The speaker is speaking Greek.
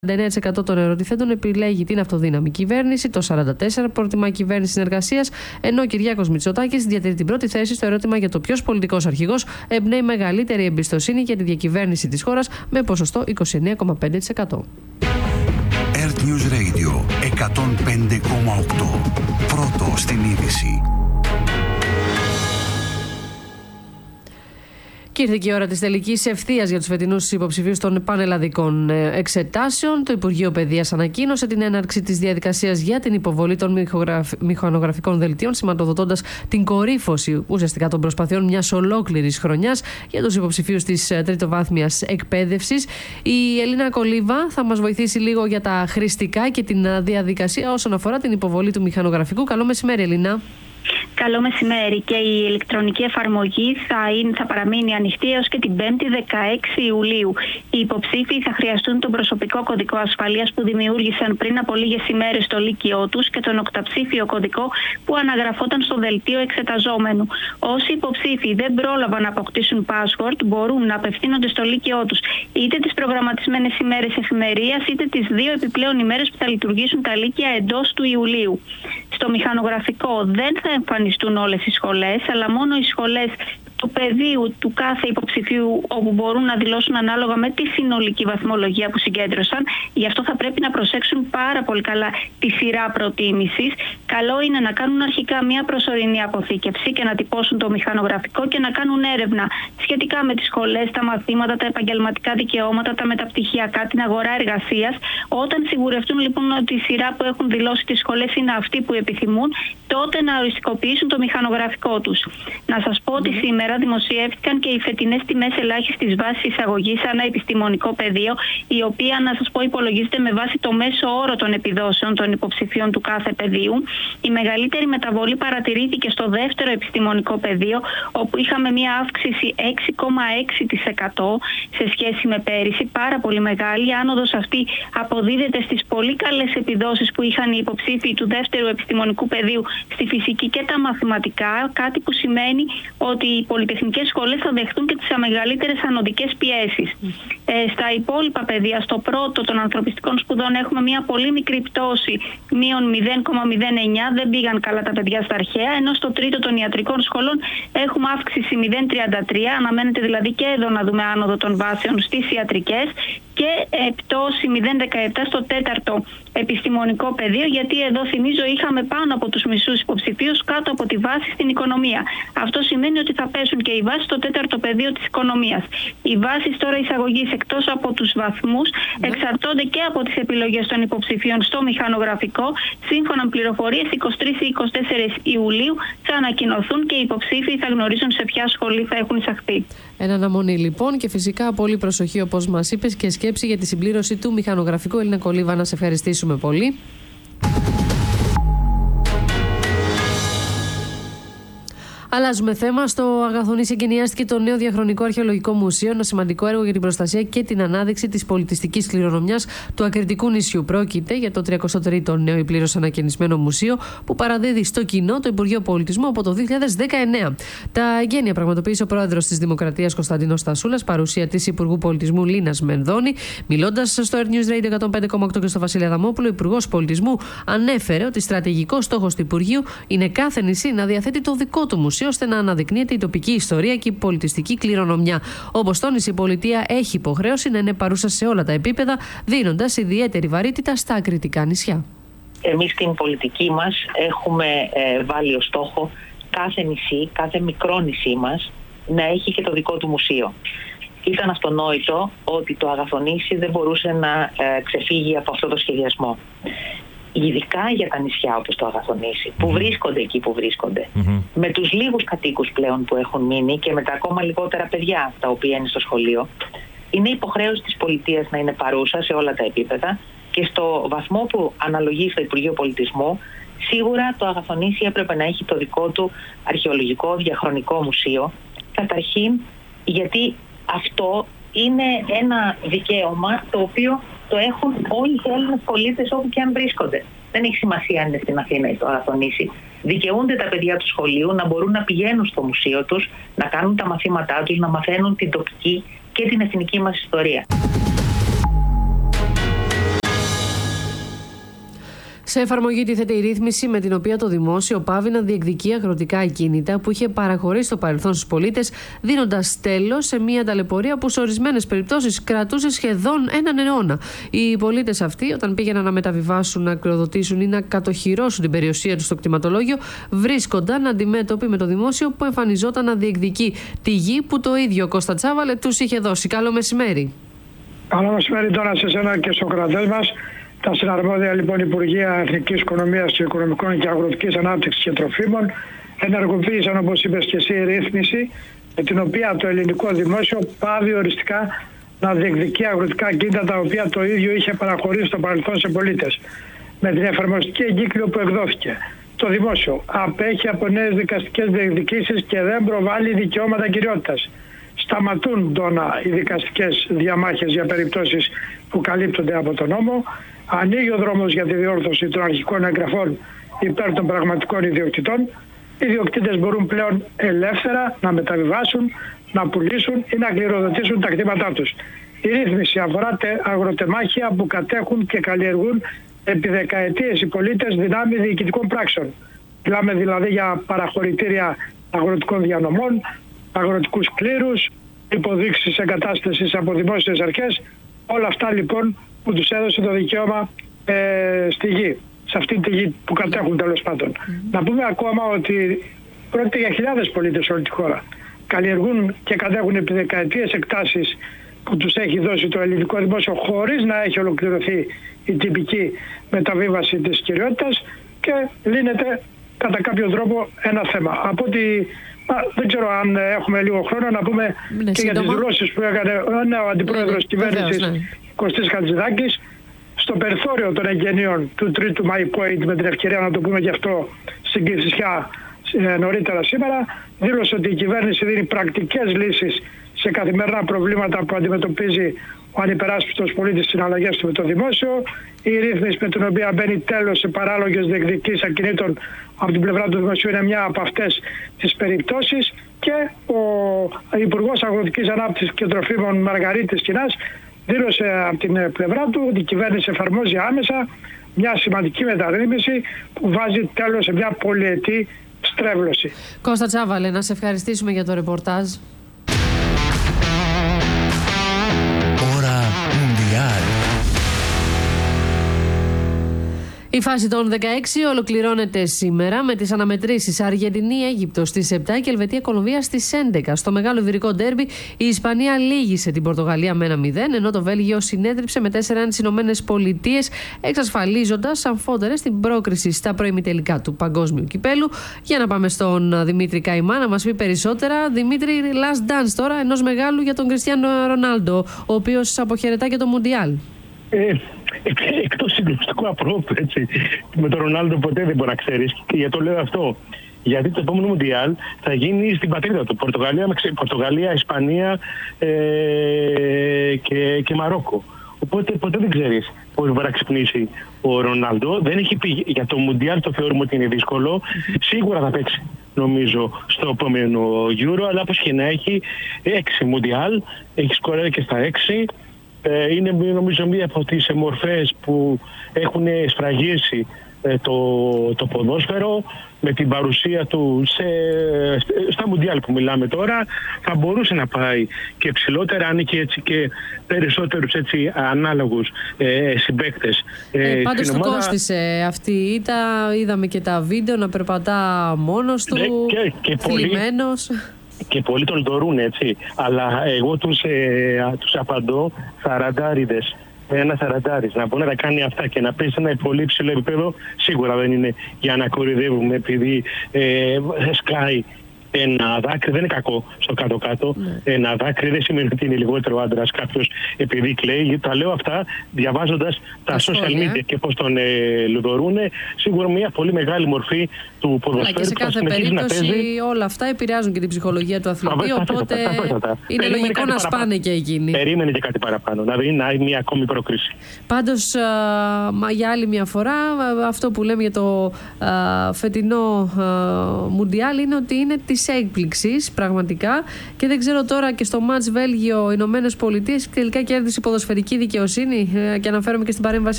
49% των ερωτηθέντων επιλέγει την αυτοδύναμη κυβέρνηση, το 44% προτιμά κυβέρνηση συνεργασίας, ενώ ο Κυριάκος Μητσοτάκης διατηρεί την πρώτη θέση στο ερώτημα για το ποιος πολιτικός αρχηγός εμπνέει μεγαλύτερη εμπιστοσύνη για τη διακυβέρνηση της χώρας με ποσοστό 29,5%. Earth News Radio 105,8. Πρώτο στην είδηση. Και ήρθε και η ώρα της τελικής ευθείας για τους φετινούς υποψηφίους των πανελλαδικών εξετάσεων. Το Υπουργείο Παιδείας ανακοίνωσε την έναρξη της διαδικασίας για την υποβολή των μηχανογραφικών δελτίων, σηματοδοτώντας την κορύφωση ουσιαστικά των προσπαθειών μιας ολόκληρης χρονιάς για τους υποψηφίους της τριτοβάθμιας εκπαίδευσης. Η Ελίνα Κολίβα θα μας βοηθήσει λίγο για τα χρηστικά και την διαδικασία όσον αφορά την υποβολή του μηχανογραφικού. Καλό μεσημέρι, Ελίνα. Καλό μεσημέρι. Και η ηλεκτρονική εφαρμογή θα παραμείνει ανοιχτή έως και την 5η 16 Ιουλίου. Οι υποψήφοι θα χρειαστούν τον προσωπικό κωδικό ασφαλείας που δημιούργησαν πριν από λίγες ημέρες στο λύκειό τους και τον οκταψήφιο κωδικό που αναγραφόταν στο δελτίο εξεταζόμενου. Όσοι υποψήφοι δεν πρόλαβαν να αποκτήσουν password μπορούν να απευθύνονται στο λύκειό τους είτε τις προγραμματισμένες ημέρες εφημερίας είτε τις 2 επιπλέον ημέρες που θα λειτουργήσουν τα λύκεια εντός του Ιουλίου. Στο μηχανογραφικό δεν θα εμφανιστούν όλες οι σχολές, αλλά μόνο οι σχολές του πεδίου του κάθε υποψηφίου, όπου μπορούν να δηλώσουν ανάλογα με τη συνολική βαθμολογία που συγκέντρωσαν. Γι' αυτό θα πρέπει να προσέξουν πάρα πολύ καλά τη σειρά προτίμησης. Καλό είναι να κάνουν αρχικά μια προσωρινή αποθήκευση και να τυπώσουν το μηχανογραφικό και να κάνουν έρευνα σχετικά με τις σχολές, τα μαθήματα, τα επαγγελματικά δικαιώματα, τα μεταπτυχιακά, την αγορά εργασίας. Όταν σιγουρευτούν λοιπόν ότι η σειρά που έχουν δηλώσει τις σχολές είναι αυτή που επιθυμούν, τότε να οριστικοποιήσουν το μηχανογραφικό τους. Να σας πω ότι σήμερα δημοσιεύτηκαν και οι φετινές τιμές ελάχιστης βάσης εισαγωγής ανά επιστημονικό πεδίο, η οποία, να σας πω, υπολογίζεται με βάση το μέσο όρο των επιδόσεων των υποψηφίων του κάθε πεδίου. Η μεγαλύτερη μεταβολή παρατηρήθηκε στο δεύτερο επιστημονικό πεδίο, όπου είχαμε μια αύξηση 6,6% σε σχέση με πέρυσι, πάρα πολύ μεγάλη. Η άνοδος αυτή αποδίδεται στις πολύ καλές επιδόσεις που είχαν οι υποψήφοι του δεύτερου επιστημονικού πεδίου στη φυσική και τα μαθηματικά, κάτι που σημαίνει ότι οι πολυτεχνικές σχολές θα δεχτούν και τις μεγαλύτερες ανωδικές πιέσεις. Στα υπόλοιπα πεδία, στο πρώτο των ανθρωπιστικών σπουδών έχουμε μια πολύ μικρή πτώση, μείον 0,09, δεν πήγαν καλά τα παιδιά στα αρχαία, ενώ στο τρίτο των ιατρικών σχολών έχουμε αύξηση 0,33, αναμένεται δηλαδή και εδώ να δούμε άνοδο των βάσεων στις ιατρικές, και πτώση 0,17 στο τέταρτο επιστημονικό πεδίο, γιατί εδώ θυμίζω είχαμε πάνω από τους μισούς υποψηφίους κάτω από τη βάση στην οικονομία. Αυτό σημαίνει ότι θα πέσουν και οι βάσεις στο τέταρτο πεδίο της οικονομίας. Οι βάσεις τώρα εισαγωγής, εκτός από τους βαθμούς, εξαρτώνται και από τις επιλογές των υποψηφίων στο μηχανογραφικό. Σύμφωνα με πληροφορίες, 23 ή 24 Ιουλίου θα ανακοινωθούν και οι υποψήφοι θα γνωρίζουν σε ποια σχολή θα έχουν εισαχθεί. Εν αναμονή λοιπόν, και φυσικά πολύ προσοχή όπως μας είπες και σκέψη για τη συμπλήρωση του μηχανογραφικού. Ελίνα Κολίβα, να σε ευχαριστήσουμε πολύ. Αλλάζουμε θέμα. Στο Αγαθονήσι εγκαινιάστηκε το νέο διαχρονικό αρχαιολογικό μουσείο, ένα σημαντικό έργο για την προστασία και την ανάδειξη της πολιτιστικής κληρονομιάς του Ακριτικού νησιού. Πρόκειται για το 33ο νέο ή πλήρως ανακαινισμένο μουσείο που παραδίδει στο κοινό το Υπουργείο Πολιτισμού από το 2019. Τα εγγένεια πραγματοποίησε ο πρόεδρος της Δημοκρατίας Κωνσταντίνος Στασούλας, παρουσία της Υπουργού Πολιτισμού Λίνας Μενδώνη. Μιλώντας στο Earth News Radio 105,8 και στο Βασίλη Αδαμόπουλο, ο Υπουργός Πολιτισμού ανέφερε ότι στρατηγικός στόχος του Υπουργείου είναι κάθε νησί να διαθέτει το δικό του μουσείο, ώστε να αναδεικνύεται η τοπική ιστορία και η πολιτιστική κληρονομιά. Όπως τόνισε, η πολιτεία έχει υποχρέωση να είναι παρούσα σε όλα τα επίπεδα, δίνοντας ιδιαίτερη βαρύτητα στα ακριτικά νησιά. Εμείς στην πολιτική μας έχουμε βάλει ως στόχο κάθε νησί, κάθε μικρό νησί μας να έχει και το δικό του μουσείο. Ήταν αυτονόητο ότι το Αγαθονήσι δεν μπορούσε να ξεφύγει από αυτό το σχεδιασμό. Ειδικά για τα νησιά όπως το Αγαθονήσι, που βρίσκονται εκεί που βρίσκονται, με τους λίγους κατοίκους πλέον που έχουν μείνει και με τα ακόμα λιγότερα παιδιά τα οποία είναι στο σχολείο, είναι υποχρέωση της πολιτείας να είναι παρούσα σε όλα τα επίπεδα και στο βαθμό που αναλογεί στο Υπουργείο Πολιτισμού, σίγουρα το Αγαθονήσι έπρεπε να έχει το δικό του αρχαιολογικό διαχρονικό μουσείο, καταρχήν γιατί αυτό είναι ένα δικαίωμα το οποίο το έχουν όλοι οι Έλληνες πολίτες όπου και αν βρίσκονται. Δεν έχει σημασία αν είναι στην Αθήνα ή στο Αγαθονήσι. Δικαιούνται τα παιδιά του σχολείου να μπορούν να πηγαίνουν στο μουσείο τους, να κάνουν τα μαθήματά τους, να μαθαίνουν την τοπική και την εθνική μας ιστορία. Σε εφαρμογή τίθεται η ρύθμιση με την οποία το δημόσιο πάβει να διεκδικεί αγροτικά ακίνητα που είχε παραχωρήσει στο παρελθόν στους πολίτες, δίνοντας τέλος σε μια ταλαιπωρία που σε ορισμένες περιπτώσεις κρατούσε σχεδόν έναν αιώνα. Οι πολίτες αυτοί, όταν πήγαιναν να μεταβιβάσουν, να κληροδοτήσουν ή να κατοχυρώσουν την περιουσία τους στο κτηματολόγιο, βρίσκονταν αντιμέτωποι με το δημόσιο που εμφανιζόταν να διεκδικεί τη γη που το ίδιο Κώστα Τσάβαλε τους είχε δώσει. Καλό μεσημέρι. Καλό μεσημέρι τώρα σε εσένα και στους κρατές μας. Τα συναρμόδια λοιπόν Υπουργεία Εθνικής Οικονομίας και Οικονομικών και Αγροτικής Ανάπτυξης και Τροφίμων ενεργοποίησαν, όπως είπες και εσύ, ρύθμιση με την οποία το ελληνικό δημόσιο πάβει οριστικά να διεκδικεί αγροτικά ακίνητα τα οποία το ίδιο είχε παραχωρήσει στο παρελθόν σε πολίτες. Με την εφαρμοστική εγκύκλιο που εκδόθηκε, το δημόσιο απέχει από νέες δικαστικές διεκδικήσεις και δεν προβάλλει δικαιώματα κυριότητας. Σταματούν τώρα οι δικαστικές διαμάχες για περιπτώσεις που καλύπτονται από τον νόμο. Ανοίγει ο δρόμος για τη διόρθωση των αρχικών εγγραφών υπέρ των πραγματικών ιδιοκτητών. Οι ιδιοκτήτες μπορούν πλέον ελεύθερα να μεταβιβάσουν, να πουλήσουν ή να κληροδοτήσουν τα κτήματά τους. Η ρύθμιση αφορά αγροτεμάχια που κατέχουν και καλλιεργούν επί δεκαετίες οι πολίτες δυνάμει διοικητικών πράξεων. Μιλάμε δηλαδή για παραχωρητήρια αγροτικών διανομών, αγροτικούς κλήρους, υποδείξεις εγκατάστασης από δημόσιες αρχές, όλα αυτά λοιπόν που τους έδωσε το δικαίωμα στη γη, σε αυτή τη γη που κατέχουν τέλος πάντων. Να πούμε ακόμα ότι πρόκειται για χιλιάδες πολίτες σε όλη τη χώρα. Καλλιεργούν και κατέχουν επί δεκαετίες εκτάσεις που τους έχει δώσει το ελληνικό δημόσιο χωρίς να έχει ολοκληρωθεί η τυπική μεταβίβαση της κυριότητας και λύνεται κατά κάποιο τρόπο ένα θέμα. Από ότι δεν ξέρω αν έχουμε λίγο χρόνο να πούμε και για τις δηλώσεις που έκανε ο Αντιπρόεδρος κυβέρνησης Κωστής Χατζηδάκης στο περιθώριο των εγγενείων του 3ου My Point, με την ευκαιρία να το πούμε και αυτό στην Κηφισιά νωρίτερα σήμερα. Δήλωσε ότι η κυβέρνηση δίνει πρακτικές λύσεις σε καθημερινά προβλήματα που αντιμετωπίζει ο ανυπεράσπιστος πολίτης στις συναλλαγές του με το δημόσιο. Η ρύθμιση με την οποία μπαίνει τέλος σε παράλογες διεκδικήσεις ακινήτων από την πλευρά του δημοσίου είναι μια από αυτές τις περιπτώσεις. Και ο Υπουργός Αγροτικής Ανάπτυξης και Τροφίμων Μαργαρίτης Κινάς δήλωσε από την πλευρά του ότι η κυβέρνηση εφαρμόζει άμεσα μια σημαντική μεταρρύθμιση που βάζει τέλος σε μια πολυετή στρέβλωση. Κώστα Τσάβαλε, να σε ευχαριστήσουμε για το ρεπορτάζ. Ώρα Μουντιάλ. Η φάση των 16 ολοκληρώνεται σήμερα με τις αναμετρήσεις Αργεντινή-Αίγυπτος στις 7 και Ελβετία-Κολομβία στις 11. Στο μεγάλο ιβηρικό ντέρμπι η Ισπανία λύγησε την Πορτογαλία με 1-0, ενώ το Βέλγιο συνέτριψε με 4-1 τις Ηνωμένες Πολιτείες, εξασφαλίζοντας αμφότερες την πρόκριση στα προημιτελικά του Παγκόσμιου Κυπέλου. Για να πάμε στον Δημήτρη Καϊμά να μας πει περισσότερα. Δημήτρη, last dance τώρα ενός μεγάλου για τον Κριστιάνο Ρονάλντο, ο οποίος αποχαιρετά και το Μουντιάλ. Εκτός συγκλονιστικού απρόπτου, έτσι. Με τον Ρονάλντο ποτέ δεν μπορεί να ξέρεις. Και γιατί το λέω αυτό? Γιατί το επόμενο Μουντιάλ θα γίνει στην πατρίδα του. Πορτογαλία, Ισπανία και Μαρόκο. Οπότε ποτέ δεν ξέρεις πώς μπορεί να ξυπνήσει ο Ρονάλντο. Δεν έχει πει για το Μουντιάλ, το θεωρούμε ότι είναι δύσκολο. Σίγουρα θα παίξει, νομίζω, στο επόμενο Euro, αλλά όπως και να έχει 6 Μουντιάλ, έχει σκοράρει και στα 6. Είναι νομίζω μία από τις μορφές που έχουν σφραγίσει το ποδόσφαιρο. Με την παρουσία του στα Μουντιάλ που μιλάμε τώρα θα μπορούσε να πάει και ψηλότερα, αν και έτσι και περισσότερους έτσι ανάλογους συμπαίκτες. Πάντως του κόστησε αυτή. Είδαμε και τα βίντεο να περπατά μόνος του, θλιμμένος. Και πολλοί τον δωρούν, έτσι. Αλλά εγώ τους απαντώ 40'ριδες. Ένα 40'ρης να μπορεί να τα κάνει αυτά και να πέσει ένα πολύ ψηλό επίπεδο, σίγουρα δεν είναι για να κορυδεύουμε επειδή σκάει ένα δάκρυ. Δεν είναι κακό στο κάτω-κάτω. Ένα δάκρυ δεν σημαίνει ότι είναι λιγότερο άντρας κάποιος επειδή κλαίει. Τα λέω αυτά διαβάζοντας τα social media και πώς τον λουδορούνε. Σίγουρα μια πολύ μεγάλη μορφή του ποδοσφαίρου. Και σε κάθε περίπτωση όλα αυτά επηρεάζουν και την ψυχολογία του αθλητή. Οπότε είναι λογικό να σπάνε και εκείνοι. Περίμενε και κάτι παραπάνω. Να δει μια ακόμη πρόκριση. Πάντως για άλλη μια φορά αυτό που λέμε για το φετινό Μουντιάλ είναι ότι είναι της έκπληξης πραγματικά, και δεν ξέρω τώρα και στο μάτς Βέλγιο-Ηνωμένες Πολιτείες τελικά κέρδισε η ποδοσφαιρική δικαιοσύνη, και αναφέρομαι και στην παρέμβαση